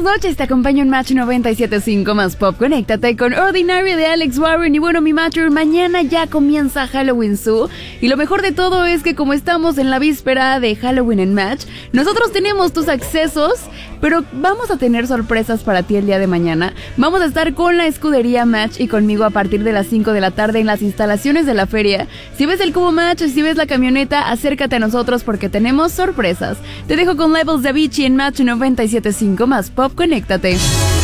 noches, te acompaño en Match 97.5 más Pop. Conéctate con Ordinary de Alex Warren. Y bueno, mi Matcher, mañana ya comienza Halloween Zoo. Y lo mejor de todo es que como estamos en la víspera de Halloween en Match, nosotros tenemos tus accesos, pero vamos a tener sorpresas para ti el día de mañana. Vamos a estar con la escudería Match y conmigo a partir de las 5 de la tarde en las instalaciones de la feria. Si ves el cubo Match, si ves la camioneta, acércate a nosotros porque tenemos sorpresas. Te dejo con Levels de Avicii en Match 97.5 más Pop. Conéctate.